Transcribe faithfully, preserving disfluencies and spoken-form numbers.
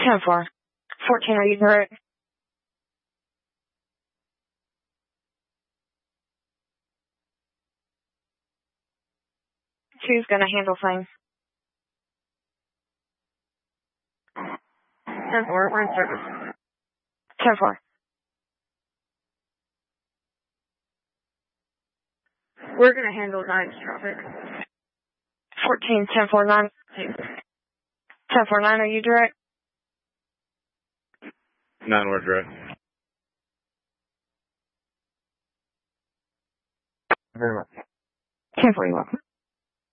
ten four. fourteen, are you direct? Two's gonna handle things. ten four, we're in service. ten four. We're gonna handle nine's traffic. fourteen, ten four, nine. ten four, nine, are you direct? nine, we're direct. Very much. ten four, you're welcome.